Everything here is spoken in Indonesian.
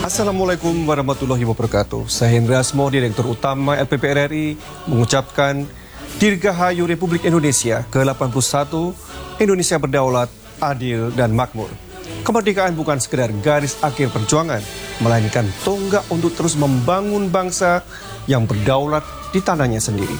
Assalamualaikum warahmatullahi wabarakatuh. Saya Hendra Asmo, Direktur Utama LPP RRI, mengucapkan Dirgahayu Republik Indonesia ke-81, Indonesia berdaulat, adil, dan makmur. Kemerdekaan bukan sekedar garis akhir perjuangan, melainkan tonggak untuk terus membangun bangsa yang berdaulat di tanahnya sendiri.